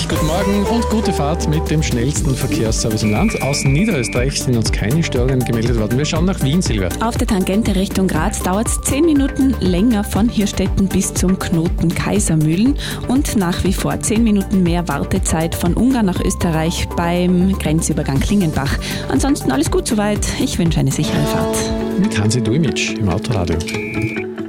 Guten Morgen und gute Fahrt mit dem schnellsten Verkehrsservice im Land. Aus Niederösterreich sind uns keine Störungen gemeldet worden. Wir schauen nach Wien, Silvia. Auf der Tangente Richtung Graz dauert es 10 Minuten länger von Hirstetten bis zum Knoten Kaisermühlen und nach wie vor 10 Minuten mehr Wartezeit von Ungarn nach Österreich beim Grenzübergang Klingenbach. Ansonsten alles gut soweit. Ich wünsche eine sichere Fahrt. Mit Hansi Duimic im Autoradio.